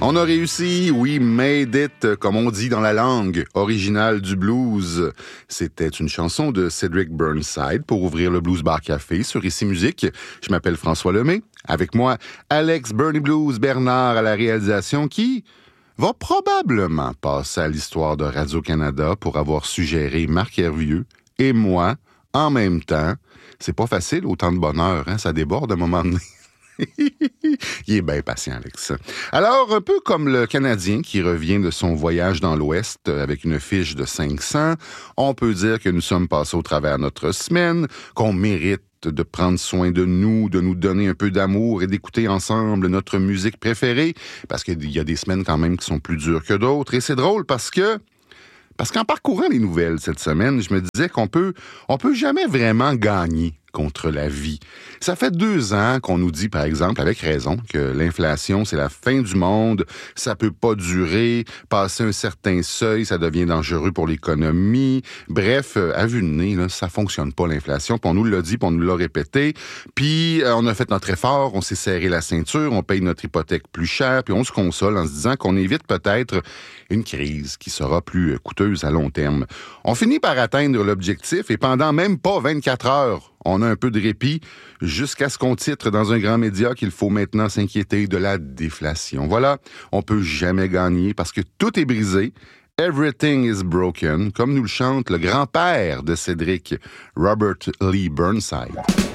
On a réussi, we made it, comme on dit dans la langue originale du blues. C'était une chanson de Cedric Burnside pour ouvrir le Blues Bar Café sur Ici Musique. Je m'appelle François Lemay. Avec moi, Alex Bernie Blues Bernard à la réalisation qui va probablement passer à l'histoire de Radio-Canada pour avoir suggéré Marc Hervieux et moi en même temps. C'est pas facile, autant de bonheur, hein? Ça déborde à un moment donné. Il est bien patient, Alex. Alors, un peu comme le Canadien qui revient de son voyage dans l'Ouest avec une fiche de 500, on peut dire que nous sommes passés au travers notre semaine, qu'on mérite de prendre soin de nous donner un peu d'amour et d'écouter ensemble notre musique préférée, parce qu'il y a des semaines quand même qui sont plus dures que d'autres. Et c'est drôle parce qu'en parcourant les nouvelles cette semaine, je me disais qu'on peut jamais vraiment gagner contre la vie. Ça fait 2 ans qu'on nous dit, par exemple, avec raison, que l'inflation, c'est la fin du monde, ça peut pas durer, passer un certain seuil, ça devient dangereux pour l'économie. Bref, à vue de nez, là, ça fonctionne pas l'inflation, puis on nous l'a dit, puis on nous l'a répété, puis on a fait notre effort, on s'est serré la ceinture, on paye notre hypothèque plus cher, puis on se console en se disant qu'on évite peut-être une crise qui sera plus coûteuse à long terme. On finit par atteindre l'objectif et pendant même pas 24 heures, on a un peu de répit jusqu'à ce qu'on titre dans un grand média qu'il faut maintenant s'inquiéter de la déflation. Voilà, on peut jamais gagner parce que tout est brisé. Everything is broken, comme nous le chante le grand-père de Cédric, Robert Lee Burnside.